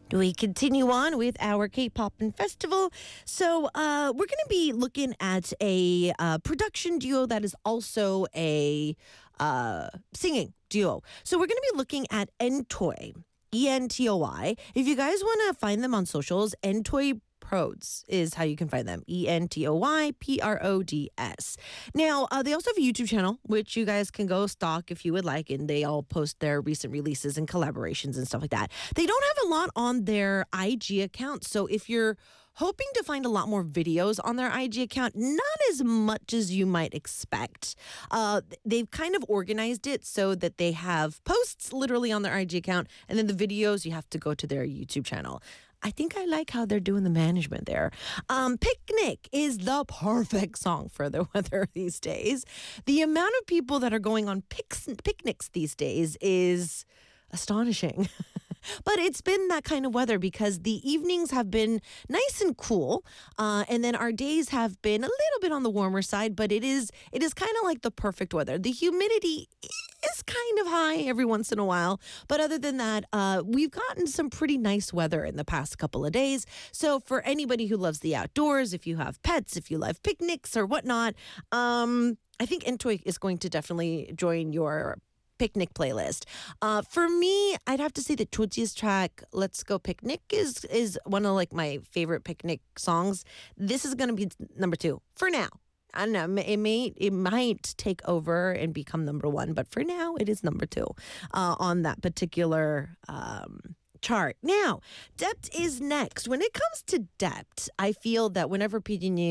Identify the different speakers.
Speaker 1: We continue on with our K-pop and festival. So we're going to be looking at a production duo that is also a singing duo. So we're going to be looking at Entoy, ENTOY. If you guys want to find them on socials, Entoy Prods is how you can find them. ENTOYPRODS. Now, they also have a YouTube channel, which you guys can go stalk if you would like, and they all post their recent releases and collaborations and stuff like that. They don't have a lot on their IG account, so if you're hoping to find a lot more videos on their IG account, not as much as you might expect. They've kind of organized it so that they have posts literally on their IG account, and then the videos you have to go to their YouTube channel. I think I like how they're doing the management there. Picnic is the perfect song for the weather these days. The amount of people that are going on picnics these days is astonishing. But it's been that kind of weather because the evenings have been nice and cool, and then our days have been a little bit on the warmer side, but it is kind of like the perfect weather. The humidity is kind of high every once in a while, but other than that, we've gotten some pretty nice weather in the past couple of days. So for anybody who loves the outdoors, if you have pets, if you love picnics or whatnot, I think Entoy is going to definitely join your picnic playlist. For me, I'd have to say that Choji's track "Let's Go Picnic" is one of like my favorite picnic songs. This is going to be number 2 for now. I don't know. It might take over and become number 1, but for now, it is number 2 on that particular chart. Now, Dept is next. When it comes to Dept, I feel that whenever PG